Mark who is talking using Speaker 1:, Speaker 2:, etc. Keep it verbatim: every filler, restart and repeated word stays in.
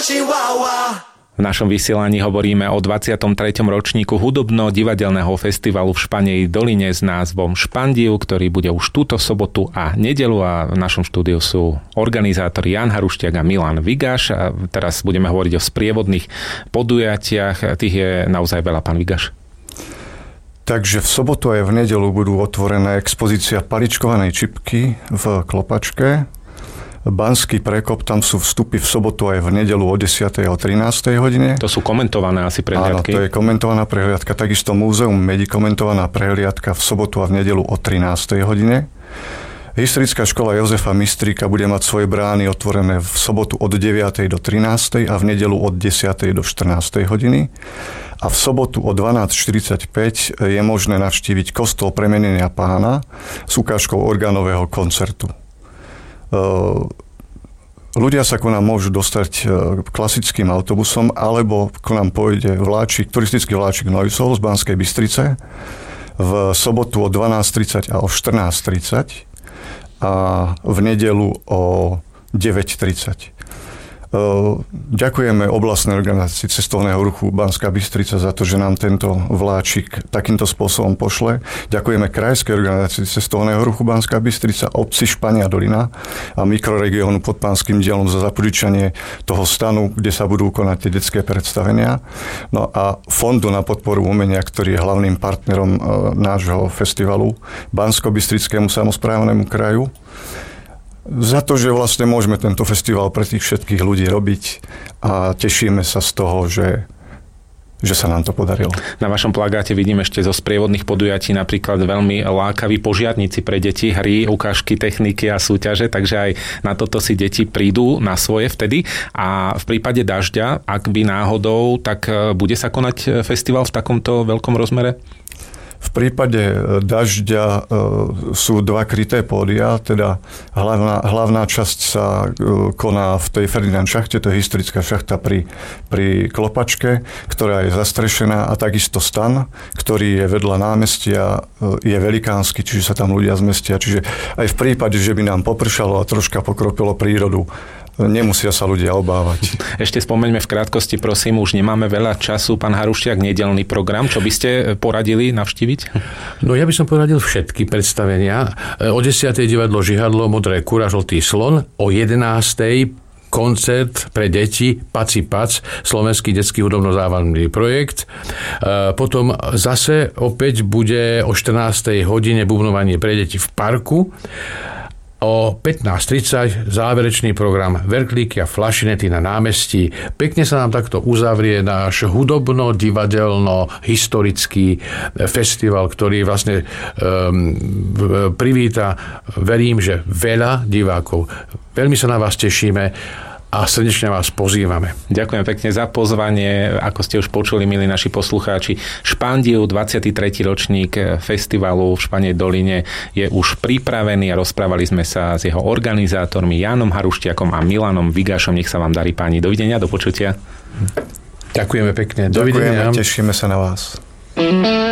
Speaker 1: V našom vysielaní hovoríme o dvadsiatom treťom ročníku hudobno-divadelného festivalu v Španej doline s názvom Špandiu, ktorý bude už túto sobotu a nedeľu, a v našom štúdiu sú organizátori Ján Harušťák a Milan Vigáš. A teraz budeme hovoriť o sprievodných podujatiach. Tých je naozaj veľa, pán Vigáš.
Speaker 2: Takže v sobotu aj v nedeľu budú otvorené expozícia paličkovanej čipky v Klopačke. Banský prekop, tam sú vstupy v sobotu aj v nedeľu o desiatej a o trinástej hodine.
Speaker 1: To sú komentované asi prehliadky.
Speaker 2: Áno, to je komentovaná prehliadka. Takisto Múzeum Medi komentovaná prehliadka v sobotu a v nedeľu o trinástej hodine. Historická škola Jozefa Mistríka bude mať svoje brány otvorené v sobotu od deviatej do trinástej a v nedeľu od desiatej do štrnástej hodiny. A v sobotu o dvanásť štyridsaťpäť je možné navštíviť kostol Premenenia Pána s ukážkou orgánového koncertu. Ľudia sa ku nám môžu dostať klasickým autobusom, alebo ku nám pôjde vláčik, turistický vláčik Neusol z Banskej Bystrice v sobotu o dvanásť tridsať a o štrnásť tridsať a v nedeľu o deväť tridsať. Ďakujeme oblastnej organizácii cestovného ruchu Banská Bystrica za to, že nám tento vláčik takýmto spôsobom pošle. Ďakujeme krajskej organizácii cestovného ruchu Banská Bystrica, obci Špania dolina a mikroregiónu pod Pánskym dielom za zapožičanie toho stanu, kde sa budú konať tie detské predstavenia. No a Fondu na podporu umenia, ktorý je hlavným partnerom nášho festivalu, Banskobystrickému samosprávnemu kraju, za to, že vlastne môžeme tento festival pre tých všetkých ľudí robiť a tešíme sa z toho, že, že sa nám to podarilo.
Speaker 1: Na vašom plagáte vidím ešte zo sprievodných podujatí napríklad veľmi lákaví požiarníci pre deti, hry, ukážky, techniky a súťaže, takže aj na toto si deti prídu na svoje vtedy. A v prípade dažďa, ak by náhodou, tak bude sa konať festival v takomto veľkom rozmere?
Speaker 2: V prípade dažďa sú dva kryté pódia, teda hlavná, hlavná časť sa koná v tej Ferdinand šachte, to je historická šachta pri, pri Klopačke, ktorá je zastrešená, a takisto stan, ktorý je vedľa námestia, je velikánsky, čiže sa tam ľudia zmestia. Čiže aj v prípade, že by nám popršalo a troška pokropilo prírodu, nemusia sa ľudia obávať.
Speaker 1: Ešte spomeňme v krátkosti, prosím, už nemáme veľa času. Pán Harušťák, nedeľný program, čo by ste poradili navštíviť?
Speaker 3: No ja by som poradil všetky predstavenia. O desiatej divadlo Žihadlo, Modré kura, Žltý slon, o jedenástej koncert pre deti Paci Pac, slovenský detský hudobno-zábavný projekt. Potom zase opäť bude o štrnástej hodine bubnovanie pre deti v parku. O pätnásť tridsať záverečný program Verklíky a flašinety na námestí. Pekne sa nám takto uzavrie náš hudobno-divadelno-historický festival, ktorý vlastne um, privíta, verím, že veľa divákov. Veľmi sa na vás tešíme a srdečne vás pozývame.
Speaker 1: Ďakujem pekne za pozvanie. Ako ste už počuli, milí naši poslucháči, Špandiu, dvadsiaty tretí ročník festivalu v Španej doline je už pripravený a rozprávali sme sa s jeho organizátormi Jánom Harušťákom a Milanom Vigášom. Nech sa vám darí, páni. Dovidenia, do počutia.
Speaker 3: Ďakujeme pekne. Dovidenia.
Speaker 2: Ďakujeme, tešíme sa na vás.